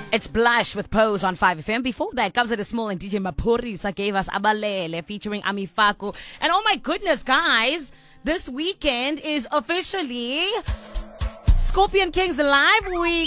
It's Blush with Pose on 5FM. Before that, Kabza De Small and DJ Maphorisa gave us Abalele featuring Ami Faku. And oh my goodness, guys, this weekend is officially Scorpion Kings Live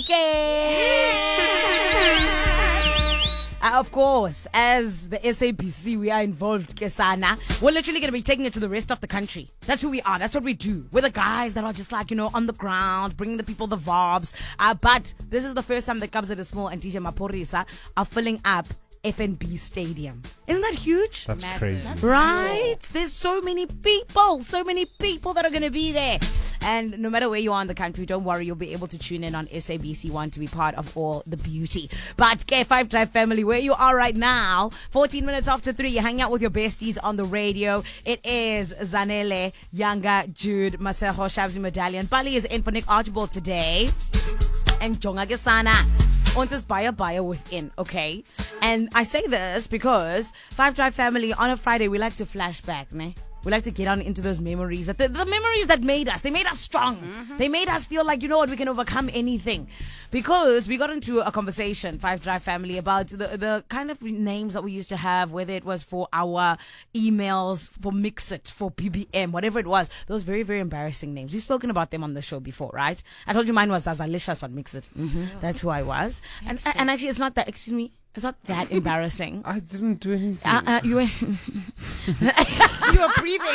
Weekend. Of course, as the SABC, we are involved, Kesana. We're literally going to be taking it to the rest of the country. That's who we are. That's what we do. We're the guys that are just like, on the ground, bringing the people the vibes. But this is the first time that Kabza De Small and DJ Maphorisa are filling up FNB Stadium. Isn't that huge? That's Massive. crazy. Right? There's so many people that are going to be there. And no matter where you are in the country, don't worry, you'll be able to tune in on SABC1 to be part of all the beauty. But K5 Drive family, where you are right now, 14 minutes after 3, you're hanging out with your besties on the radio. It is Zanele, Yanga, Jude, Masejo, Shabzi Medallion. Bali is in for Nick Archibald today. And Jonga Gesana. On this buyer within, okay? And I say this because 5 Drive family, on a Friday, we like to flashback, ne? We like to get on into those memories, the memories that made us. They made us strong. Mm-hmm. They made us feel like, we can overcome anything. Because we got into a conversation, 5 Drive family, about the kind of names that we used to have, whether it was for our emails, for Mixit, for PBM, whatever it was. Those very, very embarrassing names. We've spoken about them on the show before, right? I told you mine was Zazalicious on Mixit. Mm-hmm. That's who I was. And actually, it's not that, excuse me, it's not that embarrassing. I didn't do anything. You were breathing.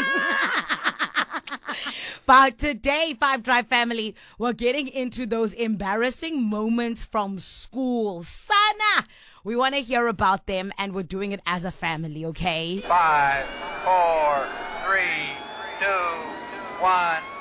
But today, 5 Drive family, we're getting into those embarrassing moments from school. Sana, we want to hear about them, and we're doing it as a family, okay? 5, 4, 3, 2, 1.